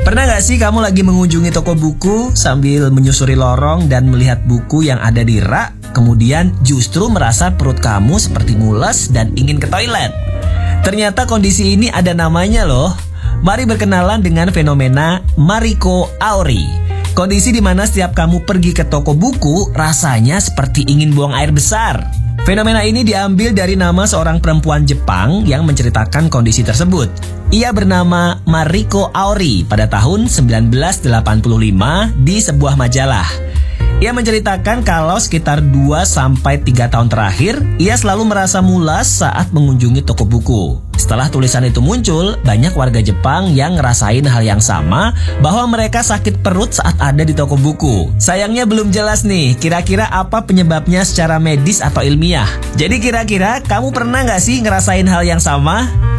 Pernah gak sih kamu lagi mengunjungi toko buku sambil menyusuri lorong dan melihat buku yang ada di rak, kemudian justru merasa perut kamu seperti mules dan ingin ke toilet? Ternyata kondisi ini ada namanya loh. Mari berkenalan dengan fenomena Mariko Auri. Kondisi di mana setiap kamu pergi ke toko buku rasanya seperti ingin buang air besar. Fenomena ini diambil dari nama seorang perempuan Jepang yang menceritakan kondisi tersebut. Ia bernama Mariko Auri pada tahun 1985 di sebuah majalah. Ia menceritakan kalau sekitar 2-3 tahun terakhir, ia selalu merasa mulas saat mengunjungi toko buku. Setelah tulisan itu muncul, banyak warga Jepang yang ngerasain hal yang sama, bahwa mereka sakit perut saat ada di toko buku. Sayangnya belum jelas nih, kira-kira apa penyebabnya secara medis atau ilmiah. Jadi kira-kira kamu pernah nggak sih ngerasain hal yang sama?